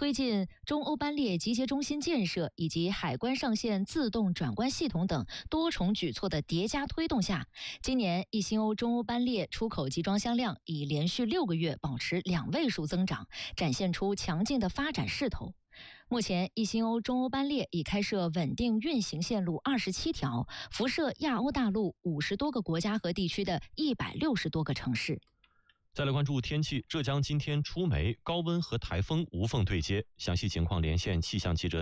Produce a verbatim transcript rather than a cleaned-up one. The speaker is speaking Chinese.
推进中欧班列集结中心建设以及海关上线自动转关系统等多重举措的叠加推动下，今年一星欧中欧班列出口集装箱量已连续六个月保持两位数增长，展现出强劲的发展势头。目前，一星欧中欧班列已开设稳定运行线路二十七条，辐射亚欧大陆五十多个国家和地区的一百六十多个城市。 再来关注天气，浙江今天出梅，高温和台风无缝对接。详细情况连线气象记者